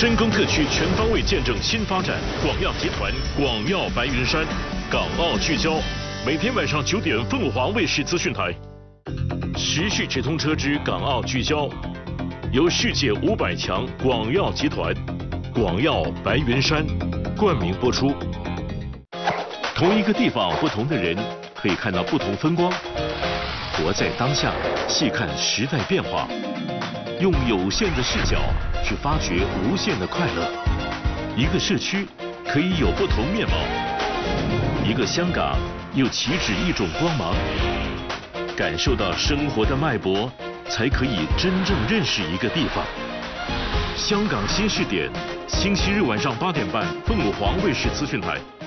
深耕各区，全方位见证新发展。广药集团广药白云山，港澳聚焦。每天晚上9点，凤凰卫视资讯台。时序直通车之港澳聚焦，由世界500强广药集团、广药白云山冠名播出。同一个地方，不同的人，可以看到不同风光。活在当下，细看时代变化，用有限的视角去发掘无限的快乐。一个社区可以有不同面貌，一个香港又岂止一种光芒。感受到生活的脉搏，才可以真正认识一个地方。香港新视点，星期日晚上8点半，凤凰卫视资讯台。